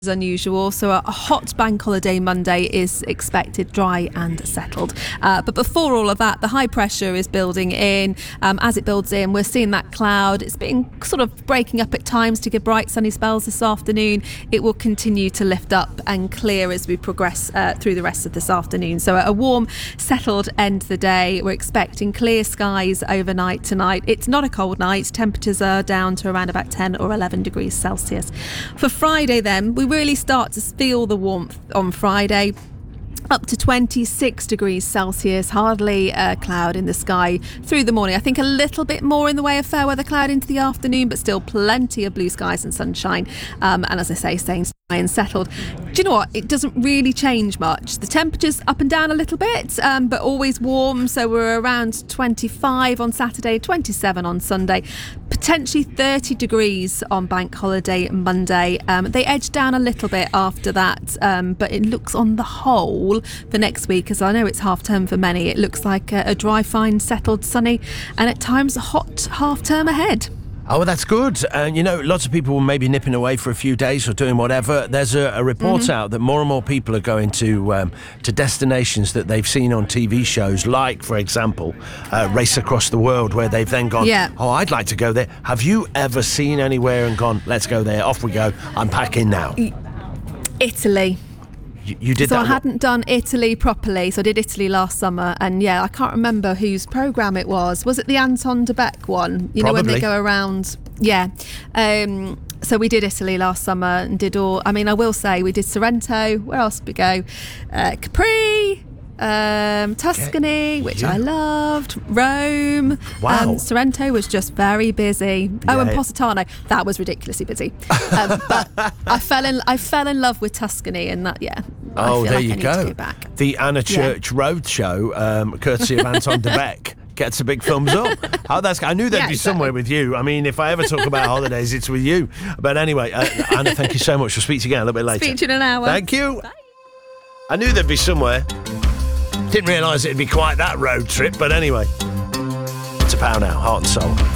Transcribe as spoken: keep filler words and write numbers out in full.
unusual, so a hot bank holiday Monday is expected, dry and settled. Uh, but before all of that, the high pressure is building in. Um, as it builds in, we're seeing that cloud. It's been sort of breaking up at times to give bright sunny spells this afternoon. It will continue to lift up and clear as we progress uh, through the rest of this afternoon. So a warm, settled end to the day. We're expecting clear skies overnight tonight. It's not a cold night. Temperatures are down to around about ten or eleven degrees Celsius. For Friday then, we really start to feel the warmth on Friday. Up to twenty-six degrees Celsius, hardly a cloud in the sky through the morning. I think a little bit more in the way of fair weather cloud into the afternoon, but still plenty of blue skies and sunshine. Um, and as I say, staying dry and settled. Do you know what? It doesn't really change much. The temperature's up and down a little bit, um, but always warm. So we're around twenty-five on Saturday, twenty-seven on Sunday, potentially thirty degrees on bank holiday Monday. Um, they edge down a little bit after that, um, but it looks on the whole for next week, as I know it's half term for many, it looks like a, a dry, fine, settled, sunny, and at times a hot half term ahead. Oh, well, that's good. And, uh, you know, lots of people may be nipping away for a few days or doing whatever. There's a, a report mm-hmm. out that more and more people are going to um, to destinations that they've seen on T V shows, like, for example, uh, Race Across the World, where they've then gone, yeah. oh, I'd like to go there. Have you ever seen anywhere and gone, let's go there, off we go, I'm packing now? Italy. You, you did so that. I hadn't done Italy properly, so I did Italy last summer, and yeah, I can't remember whose programme it was. Was it the Anton de Beck one? You Probably. know, when they go around. Yeah. Um, so we did Italy last summer and did all. I mean, I will say we did Sorrento. Where else did we go? Uh, Capri. Um, Tuscany, okay. which yeah. I loved. Rome. Wow. Um, Sorrento was just very busy. Yeah, oh, and yeah. Positano, that was ridiculously busy. Um, but I fell in, I fell in love with Tuscany, and that, yeah. Oh, I feel there like you I need go. To go back. The Anna Church yeah. Road Show, um, courtesy of Anton de Beck. Gets a big thumbs up. Oh, that's. I knew there'd yeah, be exactly. somewhere with you. I mean, if I ever talk about holidays, it's with you. But anyway, uh, Anna, thank you so much. We'll speak to you again a little bit later. Speak to you in an hour. Thank you. Bye. I knew there'd be somewhere. Didn't realise it'd be quite that road trip, but anyway. It's a pound now, heart and soul.